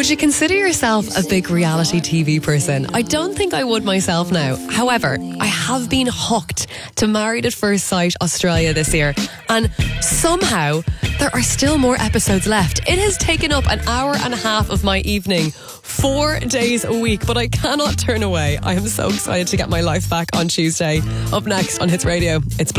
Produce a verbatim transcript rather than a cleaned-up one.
you consider yourself a big reality T V person? I don't think I would myself now. However, I have been hooked to Married at First Sight Australia this year, and somehow there are still more episodes left. It has taken up an hour and a half of my evening, four days a week, but I cannot turn away. I am so excited to get my life back on Tuesday. Up next on Hits Radio, it's Black.